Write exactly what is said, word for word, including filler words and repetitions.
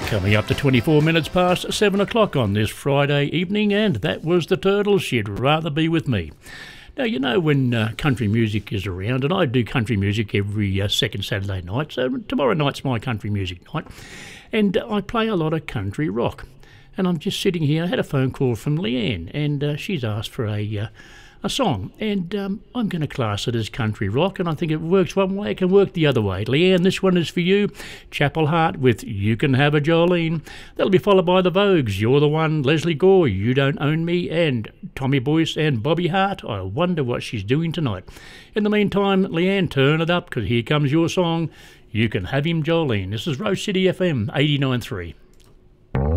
Coming up to twenty-four minutes past seven o'clock on this Friday evening, and that was the Turtles, She'd Rather Be With Me. Now, you know, when uh, country music is around, and I do country music every uh, second Saturday night, so tomorrow night's my country music night, and uh, I play a lot of country rock. And I'm just sitting here, I had a phone call from Leanne, and uh, she's asked for a... Uh, a song, and um, I'm going to class it as country rock, and I think it works one way, it can work the other way. Leanne, this one is for you. Chapel Hart with You Can Have a Jolene. That'll be followed by the Vogues, You're the One, Leslie Gore, You Don't Own Me, and Tommy Boyce and Bobby Hart, I Wonder What She's Doing Tonight. In the meantime, Leanne, turn it up, because here comes your song, You Can Have Him Jolene. This is Rose City F M eighty-nine point three.